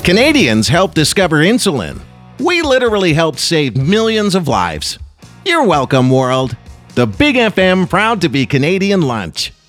Canadians helped discover insulin. We literally helped save millions of lives. You're welcome, world. The Big FM proud to be Canadian Lunch.